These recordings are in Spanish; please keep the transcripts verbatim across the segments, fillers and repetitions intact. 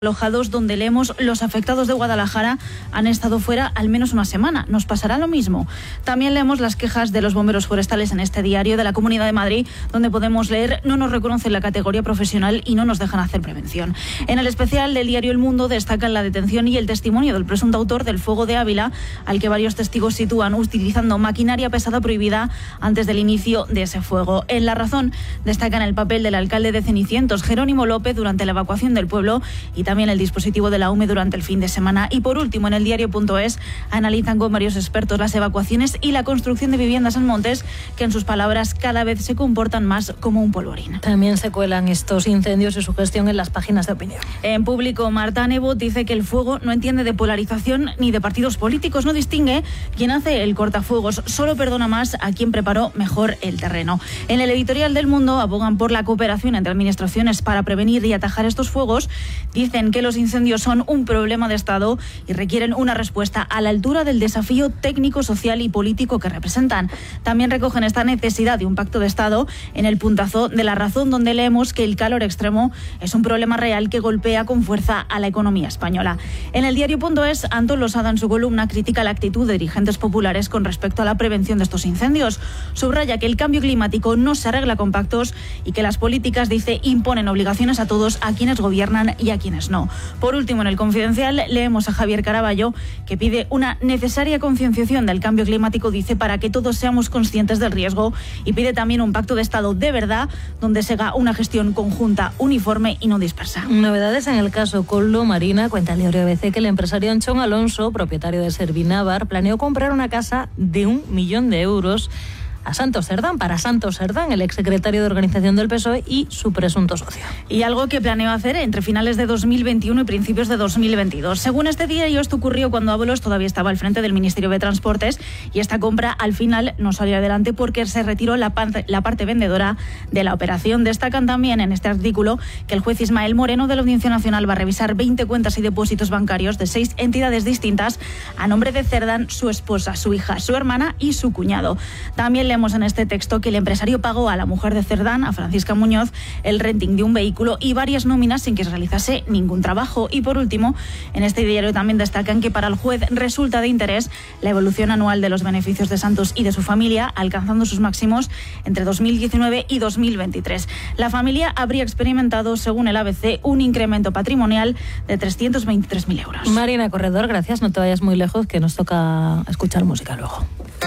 alojados, donde leemos los afectados de Guadalajara han estado fuera al menos una semana. ¿Nos pasará lo mismo? También leemos las quejas de los bomberos forestales en este diario de la Comunidad de Madrid, donde podemos leer: no nos reconocen la categoría profesional y no nos dejan hacer prevención. En el especial del diario El Mundo destacan la detención y el testimonio del presunto autor del fuego de Ávila, al que varios testigos sitúan utilizando maquinaria pesada prohibida antes del inicio de ese fuego. En La Razón destacan el papel del alcalde de Cenicientos, Jerónimo López, durante la evacuación del pueblo, y también el dispositivo de la U M E durante el fin de semana. Y por último, en el diario.es analizan con varios expertos las evacuaciones y la construcción de viviendas en montes, que en sus palabras cada vez se comportan más como un polvorín. También se cuelan estos incendios y su gestión en las páginas de opinión. En Público, Marta Nebot dice que el fuego no entiende de polarización ni de partidos políticos, no distingue quién hace el cortafuegos, solo perdona más a quien preparó mejor el terreno. En el editorial del Mundo abogan por la cooperación entre administraciones para prevenir y atajar estos fuegos. Dicen que los incendios son un problema de Estado y requieren una respuesta a la altura del desafío técnico, social y político que representan. También recogen esta necesidad de un pacto de Estado en el puntazo de La Razón, donde leemos que el calor extremo es un problema real que golpea con fuerza a la economía española. En el diario.es, Antón Losada, en su columna, critica la actitud de dirigentes populares con respecto a la prevención de estos incendios. Subraya que el cambio climático no se arregla con pactos y que las políticas, dice, imponen obligaciones a todos, a quienes gobiernan y a quienes no. Por último, en el Confidencial leemos a Javier Caraballo, que pide una necesaria concienciación del cambio climático, dice, para que todos seamos conscientes del riesgo, y pide también un pacto de Estado de verdad, donde se haga una gestión conjunta, uniforme y no dispersa. Novedades en el caso Coldo Marina. Cuenta el diario A B C que el empresario Anchón Alonso, propietario de Servinávar, planeó comprar una casa de un millón de euros a Santos Cerdán, para Santos Cerdán, el exsecretario de Organización del P S O E y su presunto socio. Y algo que planeó hacer entre finales de dos mil veintiuno y principios de dos mil veintidós. Según este diario, esto ocurrió cuando Ábalos todavía estaba al frente del Ministerio de Transportes, y esta compra al final no salió adelante porque se retiró la, parte, la parte vendedora de la operación. Destacan también en este artículo que el juez Ismael Moreno de la Audiencia Nacional va a revisar veinte cuentas y depósitos bancarios de seis entidades distintas a nombre de Cerdán, su esposa, su hija, su hermana y su cuñado. También leemos en este texto que el empresario pagó a la mujer de Cerdán, a Francisca Muñoz, el renting de un vehículo y varias nóminas sin que realizase ningún trabajo. Y por último, en este diario también destacan que para el juez resulta de interés la evolución anual de los beneficios de Santos y de su familia, alcanzando sus máximos entre dos mil diecinueve y dos mil veintitrés. La familia habría experimentado, según el A B C, un incremento patrimonial de trescientos veintitrés mil euros. Marina Corredor, gracias. No te vayas muy lejos, que nos toca escuchar música luego.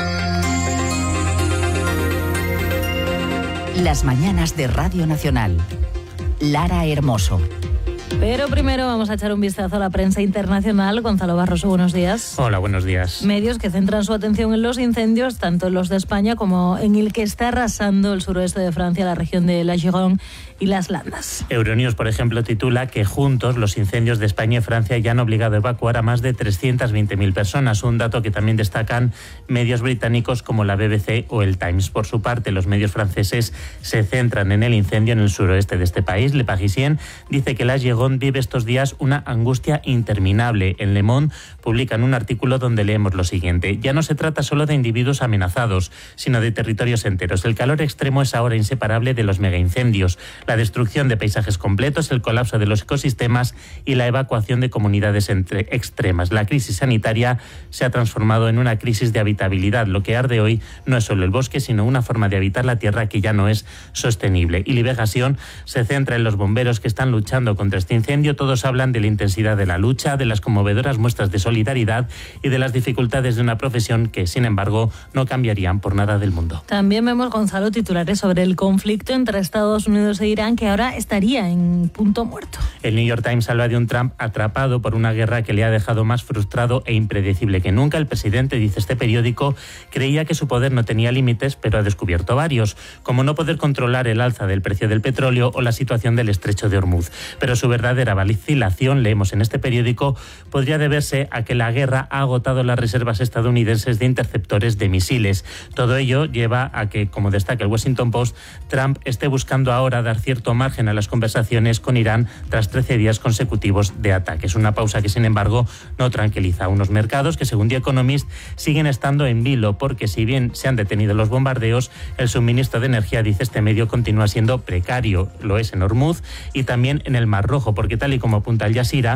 Las mañanas de Radio Nacional. Lara Hermoso. Pero primero vamos a echar un vistazo a la prensa internacional. Gonzalo Barroso, buenos días. Hola, buenos días. Medios que centran su atención en los incendios, tanto en los de España como en el que está arrasando el suroeste de Francia, la región de la Gironde y las Landas. Euronews, por ejemplo, titula que juntos los incendios de España y Francia ya han obligado a evacuar a más de trescientas veinte mil personas, un dato que también destacan medios británicos como la B B C o el Times. Por su parte, los medios franceses se centran en el incendio en el suroeste de este país. Le Parisien dice que la Gironde vive estos días una angustia interminable. En Le Monde publican un artículo donde leemos lo siguiente: ya no se trata solo de individuos amenazados, sino de territorios enteros. El calor extremo es ahora inseparable de los megaincendios, la destrucción de paisajes completos, el colapso de los ecosistemas y la evacuación de comunidades entre extremas. La crisis sanitaria se ha transformado en una crisis de habitabilidad. Lo que arde hoy no es solo el bosque, sino una forma de habitar la tierra que ya no es sostenible. Y Libération se centra en los bomberos que están luchando contra este incendio. Todos hablan de la intensidad de la lucha, de las conmovedoras muestras de solidaridad y de las dificultades de una profesión que, sin embargo, no cambiarían por nada del mundo. También vemos, Gonzalo, titulares sobre el conflicto entre Estados Unidos e Irán, que ahora estaría en punto muerto. El New York Times habla de un Trump atrapado por una guerra que le ha dejado más frustrado e impredecible que nunca. El presidente, dice este periódico, creía que su poder no tenía límites, pero ha descubierto varios, como no poder controlar el alza del precio del petróleo o la situación del estrecho de Hormuz. Pero su verdadera vacilación, leemos en este periódico, podría deberse a que la guerra ha agotado las reservas estadounidenses de interceptores de misiles. Todo ello lleva a que, como destaca el Washington Post, Trump esté buscando ahora dar cierto margen a las conversaciones con Irán tras trece días consecutivos de ataques. Una pausa que, sin embargo, no tranquiliza a unos mercados que, según The Economist, siguen estando en vilo porque, si bien se han detenido los bombardeos, el suministro de energía, dice este medio, continúa siendo precario. Lo es en Hormuz y también en el Mar Rojo. ojo, porque tal y como apunta Al Jazeera,